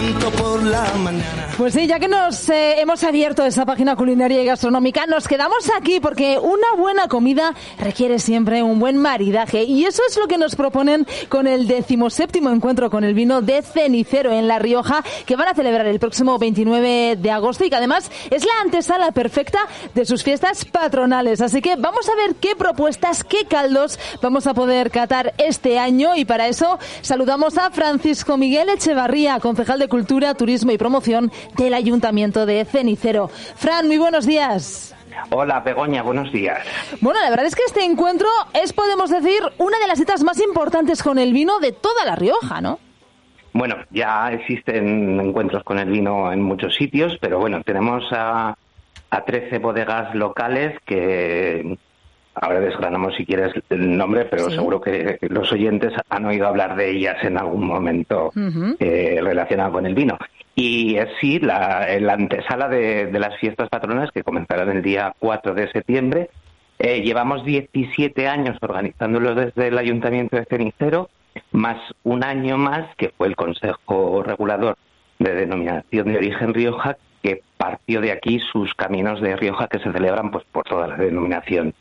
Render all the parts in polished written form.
levanto por la mañana. Pues sí, ya que nos hemos abierto esa página culinaria y gastronómica, nos quedamos aquí porque una buena comida requiere siempre un buen maridaje y eso es lo que nos proponen con el 17º encuentro con el vino de Cenicero en La Rioja, que van a celebrar el próximo 29 de agosto y que además es la antesala perfecta de sus fiestas patronales. Así que vamos a ver qué propuestas, qué caldos vamos a poder catar este año y para eso saludamos a Francisco Miguel Echevarría, concejal de Cultura, Turismo y Promoción del Ayuntamiento de Cenicero. Fran, muy buenos días. Hola, Begoña, buenos días. Bueno, la verdad es que este encuentro es, podemos decir, una de las citas más importantes con el vino de toda La Rioja, ¿no? Bueno, ya existen encuentros con el vino en muchos sitios, pero bueno, tenemos a 13 bodegas locales que ahora desgranamos si quieres el nombre, pero sí, seguro que los oyentes han oído hablar de ellas en algún momento relacionado con el vino. Y es sí la antesala de las fiestas patronales que comenzarán el día 4 de septiembre. Llevamos 17 años organizándolo desde el Ayuntamiento de Cenicero, más un año más que fue el Consejo Regulador de Denominación de Origen Rioja, que partió de aquí sus caminos de Rioja que se celebran pues por toda la denominación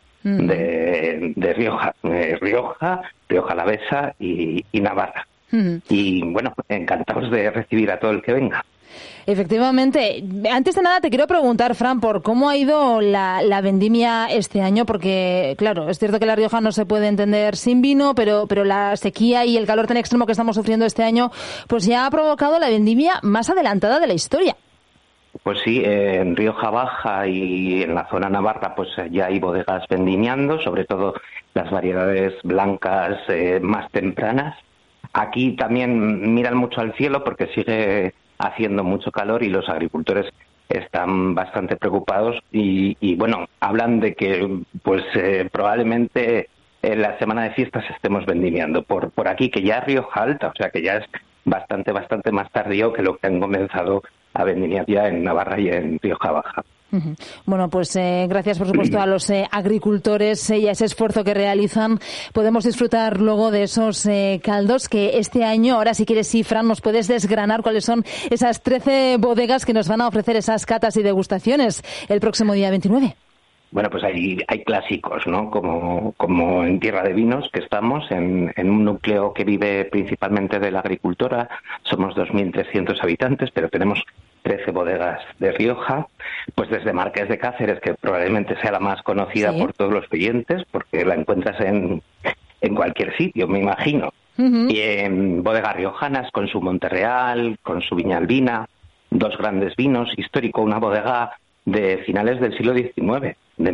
de Rioja, Rioja Alavesa y Navarra. Y bueno, encantados de recibir a todo el que venga. Efectivamente. Antes de nada te quiero preguntar, Fran, por cómo ha ido la vendimia este año, porque claro, es cierto que La Rioja no se puede entender sin vino, pero la sequía y el calor tan extremo que estamos sufriendo este año, pues ya ha provocado la vendimia más adelantada de la historia. Pues sí, en Rioja Baja y en la zona navarra pues ya hay bodegas vendimiando, sobre todo las variedades blancas más tempranas. Aquí también miran mucho al cielo porque sigue haciendo mucho calor y los agricultores están bastante preocupados y bueno, hablan de que pues probablemente en la semana de fiestas estemos vendimiando por aquí, que ya es Rioja Alta, o sea que ya es bastante más tardío que lo que han comenzado a vendimiar ya en Navarra y en Rioja Baja. Bueno, pues gracias por supuesto a los agricultores y a ese esfuerzo que realizan. Podemos disfrutar luego de esos caldos que este año, ahora si quieres, sí, Fran, nos puedes desgranar cuáles son esas 13 bodegas que nos van a ofrecer esas catas y degustaciones el próximo día 29. Bueno, pues hay clásicos, ¿no? Como en Tierra de Vinos, que estamos en un núcleo que vive principalmente de la agricultura. Somos 2.300 habitantes, pero tenemos 13 bodegas de Rioja, pues desde Marqués de Cáceres, que probablemente sea la más conocida por todos los clientes, porque la encuentras en cualquier sitio, me imagino. Y en bodegas riojanas, con su Monterreal, con su Viña Albina, dos grandes vinos, histórico, una bodega de finales del siglo XIX, de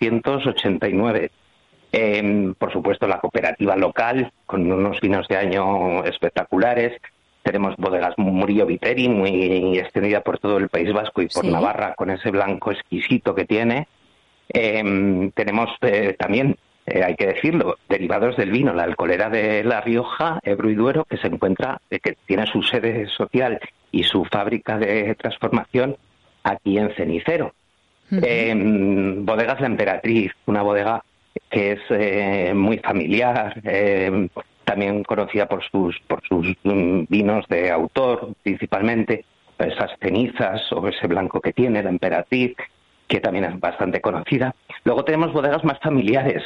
1889. Por supuesto, la cooperativa local, con unos vinos de año espectaculares. Tenemos bodegas Murillo Viteri, muy extendida por todo el País Vasco y por Navarra, con ese blanco exquisito que tiene. Tenemos también, hay que decirlo, derivados del vino, la alcoholera de La Rioja, Ebro y Duero, que se encuentra, que tiene su sede social y su fábrica de transformación aquí en Cenicero. Bodegas La Emperatriz, una bodega que es muy familiar, también conocida por sus vinos de autor, principalmente esas cenizas o ese blanco que tiene, La Emperatriz, que también es bastante conocida. Luego tenemos bodegas más familiares,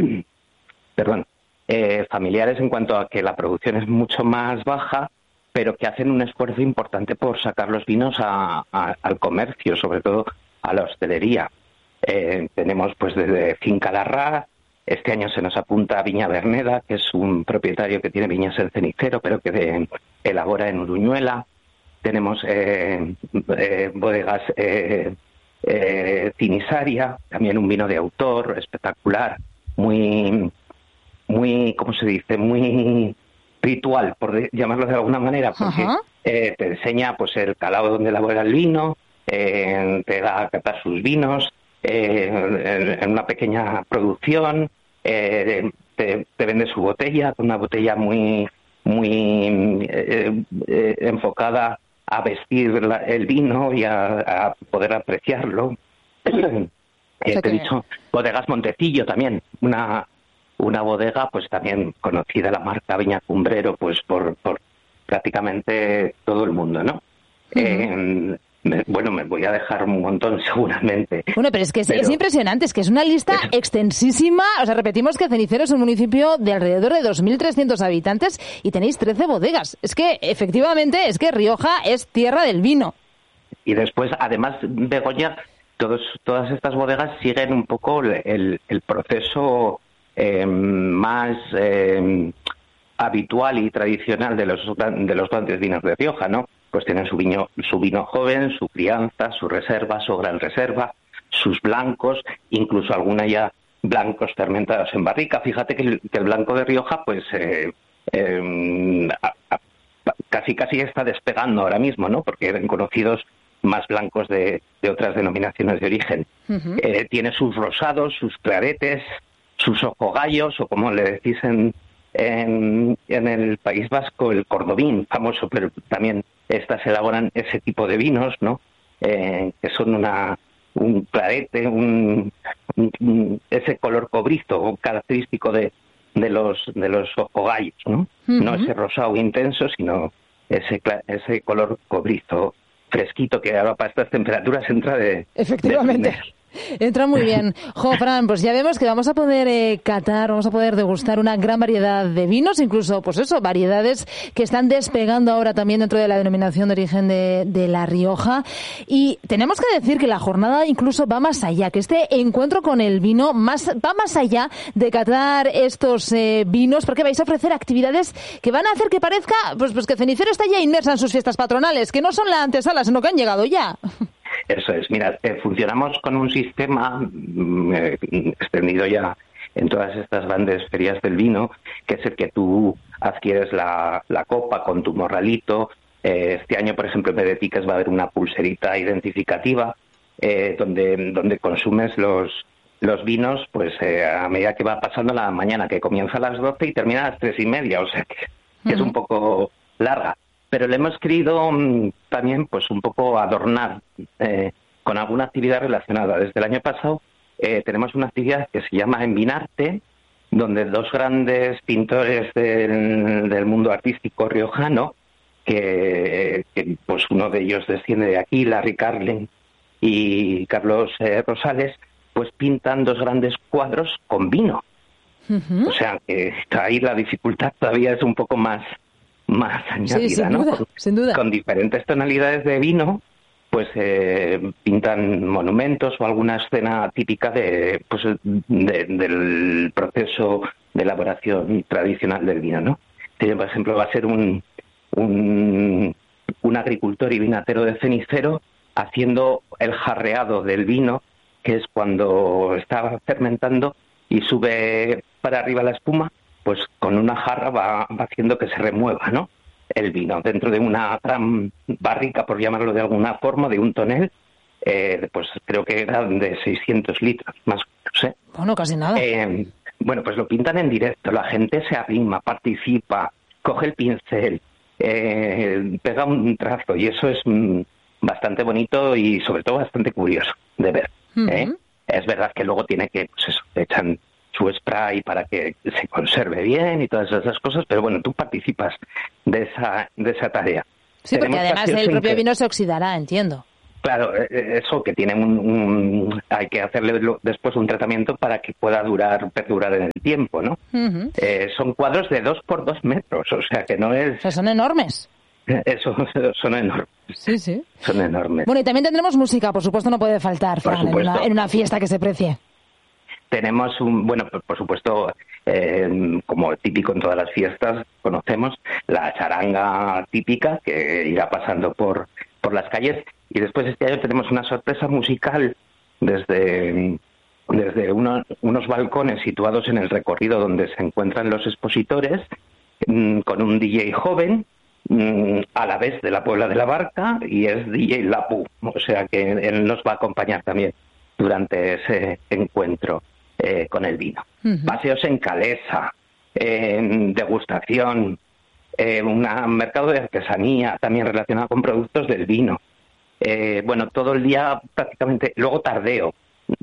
familiares en cuanto a que la producción es mucho más baja, pero que hacen un esfuerzo importante por sacar los vinos al comercio, sobre todo a la hostelería. Tenemos pues desde Finca Larra. Este año se nos apunta Viña Verneda, que es un propietario que tiene viñas en Cenicero, pero que elabora en Uruñuela. Tenemos bodegas Cinisaria, también un vino de autor espectacular, muy, ¿cómo se dice? Muy ritual, por llamarlo de alguna manera, porque te enseña pues el calado donde elabora el vino, te da a catar sus vinos en una pequeña producción. Te vende su botella, una botella muy enfocada a vestir el vino y a poder apreciarlo. Te he dicho, bodegas Montecillo también, una bodega pues también conocida, la marca Viña Cumbrero, pues por prácticamente todo el mundo, ¿no? Bueno, me voy a dejar un montón seguramente. Bueno, pero es impresionante, es que es una lista extensísima. O sea, repetimos que Cenicero es un municipio de alrededor de 2.300 habitantes y tenéis 13 bodegas. Es que, efectivamente, es que Rioja es tierra del vino. Y después, además, Begoña, todas estas bodegas siguen un poco el proceso más habitual y tradicional de los grandes vinos de Rioja, ¿no? Pues tienen su vino joven, su crianza, su reserva, su gran reserva, sus blancos, incluso alguna ya blancos fermentados en barrica. Fíjate que el blanco de Rioja, pues casi está despegando ahora mismo, ¿no? Porque eran conocidos más blancos de otras denominaciones de origen. Tiene sus rosados, sus claretes, sus ojogallos, o como le decís en el País Vasco, el cordobín, famoso, pero también estas elaboran ese tipo de vinos, ¿no? Que son un clarete, ese color cobrizo característico de los ojogallos, ¿no? No ese rosado intenso, sino ese color cobrizo fresquito que ahora para estas temperaturas entra Efectivamente. Entra muy bien. Fran, pues ya vemos que vamos a poder catar, vamos a poder degustar una gran variedad de vinos, incluso, pues eso, variedades que están despegando ahora también dentro de la denominación de origen de La Rioja. Y tenemos que decir que la jornada incluso va más allá, que este encuentro con el vino va más allá de catar estos vinos, porque vais a ofrecer actividades que van a hacer que parezca pues que Cenicero está ya inmersa en sus fiestas patronales, que no son la antesala, sino que han llegado ya. Eso es, mira, funcionamos con un sistema extendido ya en todas estas grandes ferias del vino, que es el que tú adquieres la copa con tu morralito. Este año, por ejemplo, en vez de tickets va a haber una pulserita identificativa donde consumes los vinos pues a medida que va pasando la mañana, que comienza a las 12 y termina a las 3:30, o sea que es un poco larga. Pero le hemos querido también pues un poco adornar con alguna actividad relacionada. Desde el año pasado tenemos una actividad que se llama Envinarte, donde dos grandes pintores del mundo artístico riojano, que pues uno de ellos desciende de aquí, Larry Carlin y Carlos Rosales, pues pintan dos grandes cuadros con vino. O sea que ahí la dificultad todavía es un poco más añadida, sí, sin ¿no? duda, sin duda. Con diferentes tonalidades de vino, pues pintan monumentos o alguna escena típica del proceso de elaboración tradicional del vino, ¿no? Por ejemplo, va a ser un agricultor y vinatero de Cenicero haciendo el jarreado del vino, que es cuando está fermentando y sube para arriba la espuma, pues con una jarra va haciendo que se remueva, ¿no?, el vino dentro de una gran barrica, por llamarlo de alguna forma, de un tonel, pues creo que era de 600 litros, más no sé. Bueno, casi nada. Bueno, pues lo pintan en directo, la gente se arrima, participa, coge el pincel, pega un trazo, y eso es bastante bonito y sobre todo bastante curioso de ver. Es verdad que luego tiene que, pues eso, echan su spray para que se conserve bien y todas esas cosas, pero bueno, tú participas de esa tarea. Sí, porque además el propio vino se oxidará, entiendo. Claro, eso que tiene hay que hacerle después un tratamiento para que pueda perdurar en el tiempo, ¿no? Son cuadros de 2 por 2 metros, o sea que no es... O sea, son enormes. Eso, son enormes. Sí, sí. Son enormes. Bueno, y también tendremos música, por supuesto, no puede faltar, Fran, en una fiesta que se precie. Tenemos por supuesto, como típico en todas las fiestas, conocemos la charanga típica que irá pasando por las calles, y después este año tenemos una sorpresa musical desde unos balcones situados en el recorrido donde se encuentran los expositores, con un DJ joven, a la vez de la Puebla de la Barca, y es DJ Lapu, o sea que él nos va a acompañar también durante ese encuentro con el vino. Paseos en Calesa, degustación, un mercado de artesanía también relacionado con productos del vino. Bueno, todo el día prácticamente, luego tardeo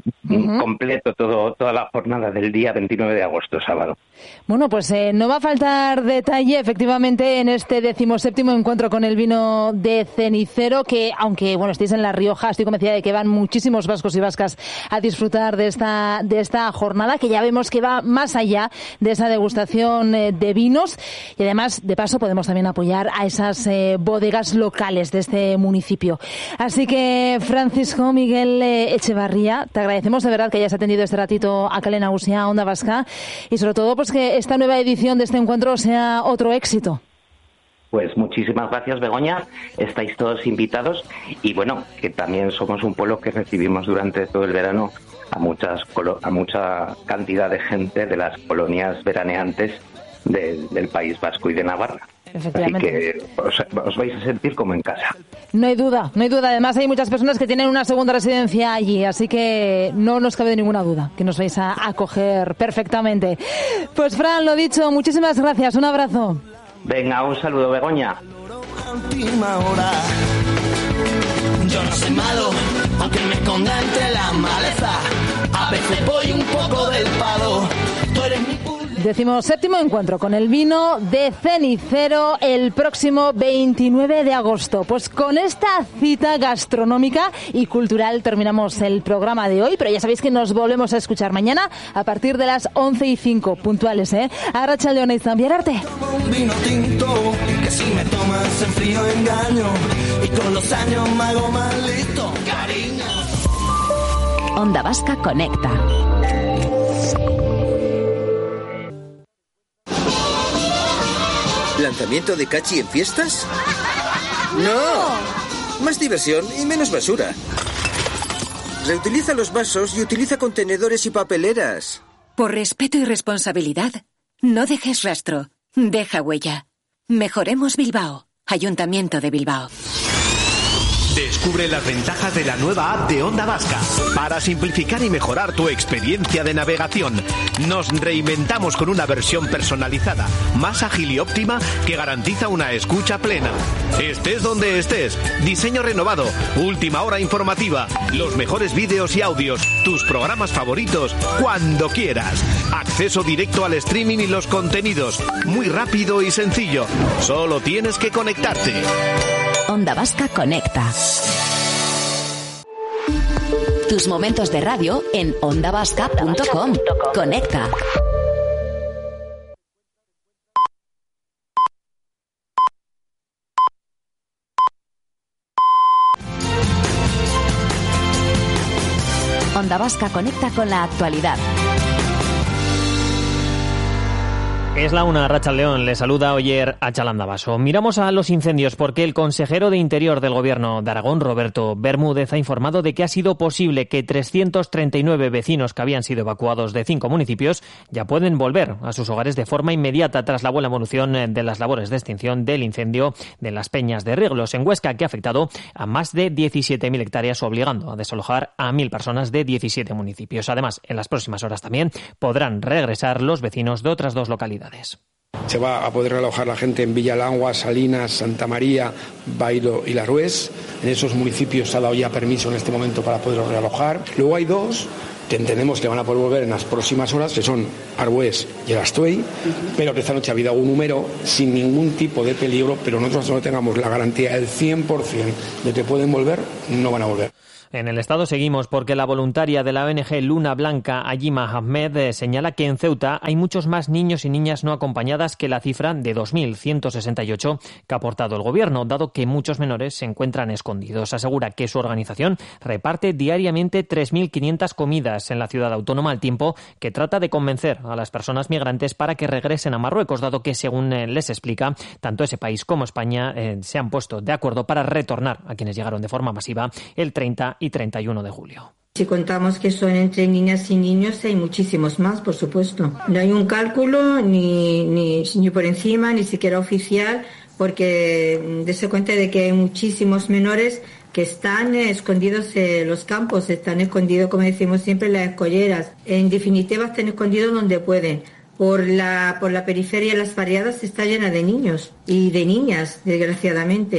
completo toda la jornada del día 29 de agosto, sábado. Bueno, pues no va a faltar detalle, efectivamente, en este 17º encuentro con el vino de Cenicero, que aunque bueno estéis en La Rioja, estoy convencida de que van muchísimos vascos y vascas a disfrutar de esta jornada, que ya vemos que va más allá de esa degustación de vinos, y además, de paso, podemos también apoyar a esas bodegas locales de este municipio. Así que, Francisco Miguel Echevarría, te agradecemos de verdad que hayas atendido este ratito a Kale Nagusia, Onda Vasca, y sobre todo pues que esta nueva edición de este encuentro sea otro éxito. Pues muchísimas gracias, Begoña. Estáis todos invitados y bueno, que también somos un pueblo que recibimos durante todo el verano a mucha cantidad de gente de las colonias veraneantes del País Vasco y de Navarra. Así que os vais a sentir como en casa. No hay duda. Además hay muchas personas que tienen una segunda residencia allí, así que no nos cabe ninguna duda que nos vais a acoger perfectamente. Pues Fran, lo dicho, muchísimas gracias. Un abrazo. Venga, un saludo, Begoña. Yo no soy malo, aunque me esconda entre la maleza. A veces voy un poco del palo. Tú eres mi 17º encuentro con el vino de Cenicero el próximo 29 de agosto. Pues con esta cita gastronómica y cultural terminamos el programa de hoy, pero ya sabéis que nos volvemos a escuchar mañana a partir de las 11:05 puntuales, Arratsaldeon y Zambiararte. un vino tinto, que si me tomas en frío engaño, y con los años me hago más listo, cariño. Onda Vasca Conecta. ¿Lanzamiento de Cachi en fiestas? ¡No! Más diversión y menos basura. Reutiliza los vasos y utiliza contenedores y papeleras. Por respeto y responsabilidad, no dejes rastro, deja huella. Mejoremos Bilbao. Ayuntamiento de Bilbao. Descubre las ventajas de la nueva app de Onda Vasca para simplificar y mejorar tu experiencia de navegación. Nos reinventamos con una versión personalizada, más ágil y óptima que garantiza una escucha plena. Estés donde estés, diseño renovado, última hora informativa, los mejores vídeos y audios, tus programas favoritos, cuando quieras. Acceso directo al streaming y los contenidos, muy rápido y sencillo. Solo tienes que conectarte. Onda Vasca Conecta. Tus momentos de radio en ondavasca.com. Conecta. Onda Vasca conecta con la actualidad. Es la una, Arratsaldeon, le saluda Oyer Atxalandabaso. Miramos a los incendios porque el consejero de Interior del Gobierno de Aragón, Roberto Bermúdez, ha informado de que ha sido posible que 339 vecinos que habían sido evacuados de 5 municipios ya pueden volver a sus hogares de forma inmediata tras la buena evolución de las labores de extinción del incendio de las Peñas de Riglos en Huesca, que ha afectado a más de 17.000 hectáreas, obligando a desalojar a 1.000 personas de 17 municipios. Además, en las próximas horas también podrán regresar los vecinos de otras 2 localidades. Se va a poder realojar la gente en Villalangua, Salinas, Santa María, Bailo y Larués. En esos municipios se ha dado ya permiso en este momento para poderlos realojar. Luego hay 2 que entendemos que van a poder volver en las próximas horas, que son Arbués y el Astuey, pero que esta noche ha habido un número sin ningún tipo de peligro, pero nosotros no tengamos la garantía del 100% de que pueden volver, no van a volver. En el Estado seguimos porque la voluntaria de la ONG Luna Blanca, Ayima Ahmed, señala que en Ceuta hay muchos más niños y niñas no acompañadas que la cifra de 2.168 que ha aportado el Gobierno, dado que muchos menores se encuentran escondidos. Asegura que su organización reparte diariamente 3.500 comidas en la ciudad autónoma, al tiempo que trata de convencer a las personas migrantes para que regresen a Marruecos, dado que, según les explica, tanto ese país como España se han puesto de acuerdo para retornar a quienes llegaron de forma masiva el 30 y 31 de julio. Si contamos que son entre niñas y niños, hay muchísimos más, por supuesto. No hay un cálculo ni por encima, ni siquiera oficial, porque dése cuenta de que hay muchísimos menores que están escondidos en los campos, están escondidos, como decimos siempre, en las escolleras. En definitiva, están escondidos donde pueden. Por la periferia, las barriadas está llena de niños y de niñas, desgraciadamente.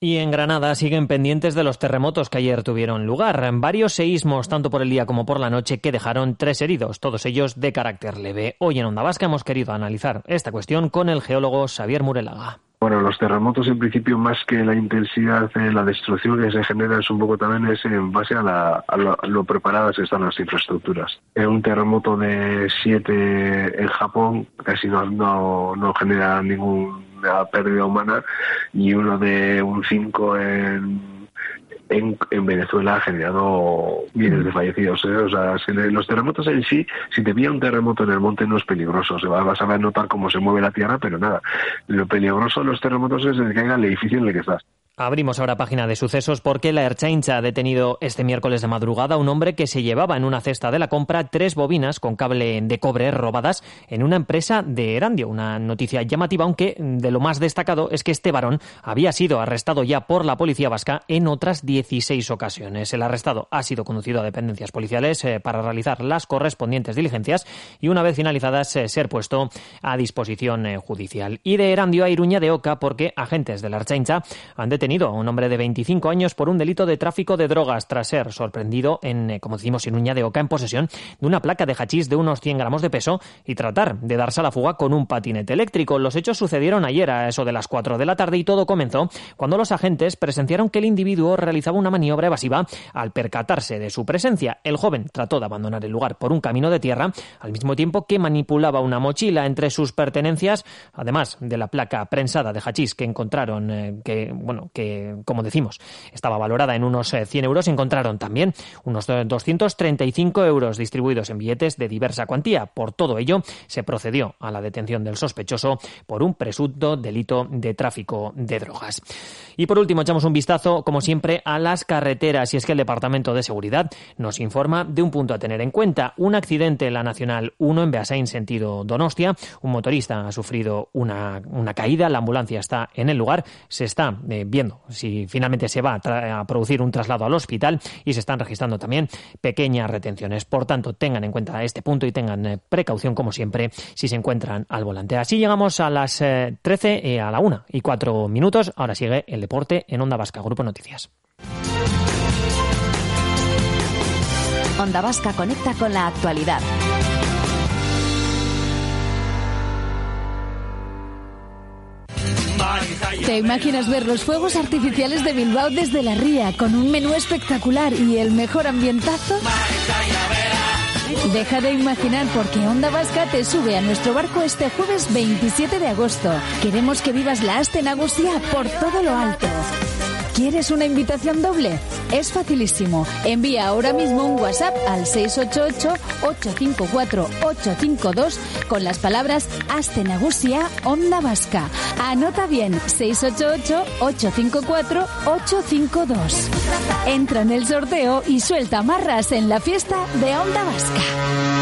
Y en Granada siguen pendientes de los terremotos que ayer tuvieron lugar. Varios seísmos, tanto por el día como por la noche, que dejaron 3 heridos, todos ellos de carácter leve. Hoy en Onda Vasca hemos querido analizar esta cuestión con el geólogo Xavier Murelaga. Bueno, los terremotos en principio, más que la intensidad de la destrucción que se genera, es un poco también en base a lo preparadas están las infraestructuras. Un terremoto de 7 en Japón casi no genera ninguna pérdida humana, y uno de un 5 en Venezuela ha generado miles de fallecidos. O sea, los terremotos en sí, si te pilla un terremoto en el monte no es peligroso, vas a notar cómo se mueve la tierra, pero nada, lo peligroso de los terremotos es el que caiga el edificio en el que estás. Abrimos ahora página de sucesos porque la Ertzaintza ha detenido este miércoles de madrugada a un hombre que se llevaba en una cesta de la compra 3 bobinas con cable de cobre robadas en una empresa de Erandio. Una noticia llamativa, aunque de lo más destacado es que este varón había sido arrestado ya por la policía vasca en otras 16 ocasiones. El arrestado ha sido conducido a dependencias policiales para realizar las correspondientes diligencias y, una vez finalizadas, ser puesto a disposición judicial. Y de Erandio a Iruña de Oca, porque agentes de la Ertzaintza han detenido a un hombre de 25 años por un delito de tráfico de drogas tras ser sorprendido en, como decimos, Iruña de Oca, en posesión de una placa de hachís de unos 100 gramos de peso y tratar de darse a la fuga con un patinete eléctrico. Los hechos sucedieron ayer a eso de las 4 de la tarde y todo comenzó cuando los agentes presenciaron que el individuo realizaba una maniobra evasiva al percatarse de su presencia. El joven trató de abandonar el lugar por un camino de tierra, al mismo tiempo que manipulaba una mochila. Entre sus pertenencias, además de la placa prensada de hachís que encontraron, que como decimos estaba valorada en unos 100 euros, encontraron también unos 235 euros distribuidos en billetes de diversa cuantía. Por todo ello se procedió a la detención del sospechoso por un presunto delito de tráfico de drogas. Y por último echamos un vistazo, como siempre, a las carreteras, y es que el Departamento de Seguridad nos informa de un punto a tener en cuenta: un accidente en la Nacional 1 en Beasain sentido Donostia. Un motorista ha sufrido una caída, la ambulancia está en el lugar, se está viendo si finalmente se va a producir un traslado al hospital y se están registrando también pequeñas retenciones. Por tanto, tengan en cuenta este punto y tengan precaución, como siempre, si se encuentran al volante. Así llegamos a las 13, a la 1:04. Ahora sigue el deporte en Onda Vasca, Grupo Noticias. Onda Vasca conecta con la actualidad. ¿Te imaginas ver los fuegos artificiales de Bilbao desde la ría, con un menú espectacular y el mejor ambientazo? Deja de imaginar, porque Onda Vasca te sube a nuestro barco este jueves 27 de agosto. Queremos que vivas la Aste Nagusia por todo lo alto. ¿Quieres una invitación doble? Es facilísimo. Envía ahora mismo un WhatsApp al 688-854-852 con las palabras Aste Nagusia Onda Vasca. Anota bien, 688-854-852. Entra en el sorteo y suelta marras en la fiesta de Onda Vasca.